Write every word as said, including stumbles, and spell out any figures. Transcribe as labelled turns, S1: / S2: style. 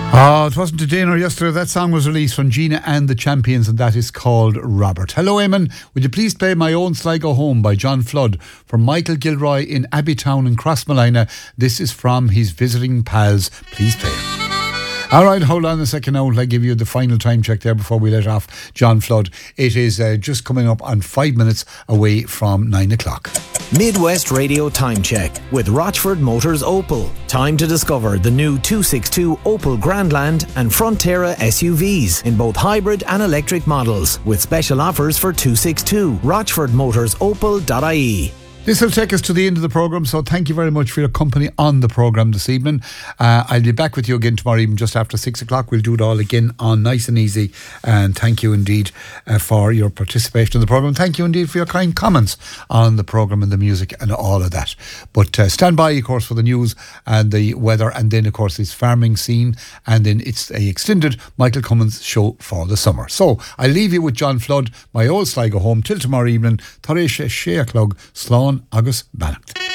S1: Oh, it wasn't today nor yesterday. That song was released from Gina and the Champions, and that is called Robert. Hello, Eamon. Would you please play My Own Sligo Home by John Flood from Michael Gilroy in Abbeytown in Crossmolina? This is from his visiting pals. Please play it. All right, hold on a second now. I'll give you the final time check there before we let off John Flood. It is uh, just coming up on five minutes away from nine o'clock.
S2: Midwest Radio Time Check with Rochford Motors Opel. Time to discover the new two sixty-two Opel Grandland and Frontera S U Vs in both hybrid and electric models with special offers for two sixty-two. rochford motors opel dot I E.
S1: This will take us to the end of the programme, so thank you very much for your company on the programme this evening. Uh, I'll be back with you again tomorrow evening just after six o'clock. We'll do it all again on Nice and Easy, and thank you indeed uh, for your participation in the programme. Thank you indeed for your kind comments on the programme and the music and all of that. But uh, stand by, of course, for the news and the weather, and then, of course, this farming scene, and then it's a extended Michael Cummins show for the summer. So I'll leave you with John Flood, My Old Sligo Home, till tomorrow evening. Taresh Shea Clug, Slán agus Bannacht.